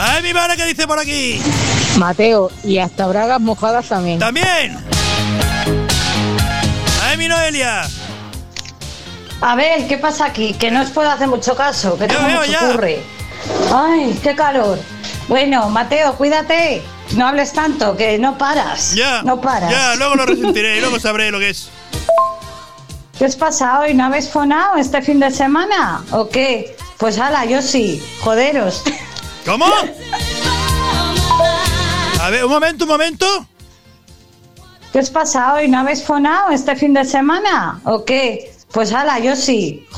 ¡Ay, mi madre, qué dice por aquí! Mateo, y hasta bragas mojadas también. ¡También! ¡Ay, mi Noelia! A ver, ¿qué pasa aquí? Que no os puedo hacer mucho caso, que Ya tengo veo, mucho ya. curre. Ay, qué calor. Bueno, Mateo, cuídate. No hables tanto, que no paras. Ya. No paras. Ya, luego lo resentiré y luego sabré lo que es. ¿Qué os pasa hoy? ¿No habéis fonado este fin de semana? ¿O qué? Pues hala, yo sí. Joderos. ¿Cómo? A ver, un momento. ¿Qué os pasa hoy? ¿No habéis fonado este fin de semana? ¿O qué? Pues hala, yo sí.